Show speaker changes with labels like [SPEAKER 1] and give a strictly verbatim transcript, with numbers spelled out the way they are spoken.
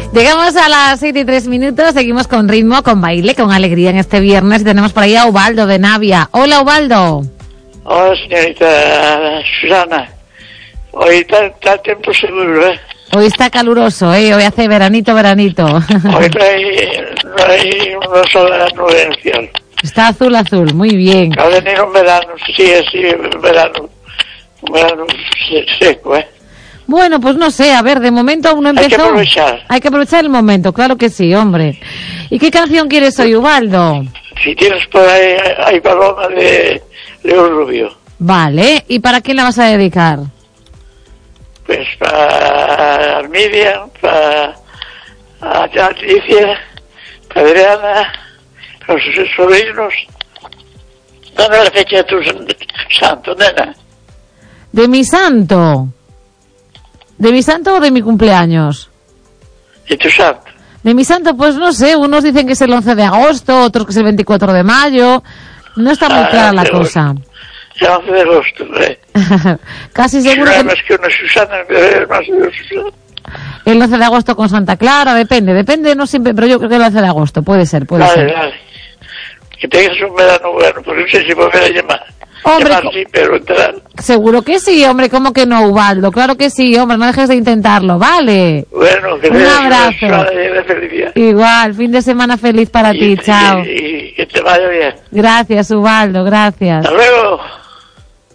[SPEAKER 1] Llegamos a las siete y tres minutos, seguimos con ritmo, con baile, con alegría en este viernes. Tenemos por ahí a Ubaldo de Navia. Hola, Ubaldo.
[SPEAKER 2] Hola, señorita Susana. Hoy está, está tiempo seguro, ¿eh?
[SPEAKER 1] Hoy está caluroso, ¿eh? Hoy hace veranito, veranito.
[SPEAKER 2] Hoy no hay, no hay una sola nube en el cielo.
[SPEAKER 1] Está azul, azul, muy bien.
[SPEAKER 2] Va a venir un verano, sí, así, un verano, un verano seco, ¿eh?
[SPEAKER 1] Bueno, pues no sé, a ver, de momento aún no empezó.
[SPEAKER 2] Hay que aprovechar.
[SPEAKER 1] Hay que aprovechar el momento, claro que sí, hombre. ¿Y qué canción quieres hoy, Ubaldo?
[SPEAKER 2] Si tienes por ahí, hay paloma de León Rubio.
[SPEAKER 1] Vale, ¿y para quién la vas a dedicar?
[SPEAKER 2] Pues para Armidia, para Alicia, para Adriana, para sus sobrinos. ¿Dónde es la fecha de tu santo, nena?
[SPEAKER 1] ¿De mi santo? ¿De mi santo o de mi cumpleaños?
[SPEAKER 2] ¿De tu santo?
[SPEAKER 1] De mi santo, pues no sé, unos dicen que es el once de agosto, otros que es el veinticuatro de mayo. No está muy
[SPEAKER 2] Ah,
[SPEAKER 1] clara la
[SPEAKER 2] pero-
[SPEAKER 1] cosa.
[SPEAKER 2] El once de agosto, ¿eh?
[SPEAKER 1] Casi
[SPEAKER 2] Si no
[SPEAKER 1] seguro
[SPEAKER 2] hay
[SPEAKER 1] que
[SPEAKER 2] más que una Susana, es más de una Susana.
[SPEAKER 1] el once de agosto con Santa Clara, depende, depende, no siempre, pero yo creo que el once de agosto, puede ser, puede
[SPEAKER 2] Vale,
[SPEAKER 1] ser.
[SPEAKER 2] vale. Que tengas un verano bueno, porque no sé si volver a llamar.
[SPEAKER 1] Hombre,
[SPEAKER 2] llamar
[SPEAKER 1] co-
[SPEAKER 2] sí, pero entrar.
[SPEAKER 1] Seguro que sí, hombre, ¿cómo que no, Ubaldo? Claro que sí, hombre, no dejes de intentarlo, ¿vale?
[SPEAKER 2] Bueno, que
[SPEAKER 1] Un
[SPEAKER 2] tengas una
[SPEAKER 1] abrazo.
[SPEAKER 2] semana llena de felicidad.
[SPEAKER 1] Igual, fin de semana feliz para
[SPEAKER 2] Y-
[SPEAKER 1] ti,
[SPEAKER 2] y-
[SPEAKER 1] chao.
[SPEAKER 2] Y, y que te vaya bien.
[SPEAKER 1] Gracias, Ubaldo, gracias.
[SPEAKER 2] Hasta luego.